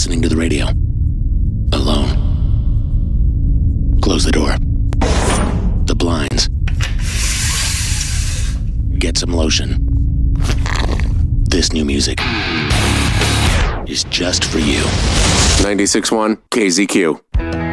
listening to the radio. Alone. Close the door. The blinds. Get some lotion. This new music is just for you. 96.1 KZQ.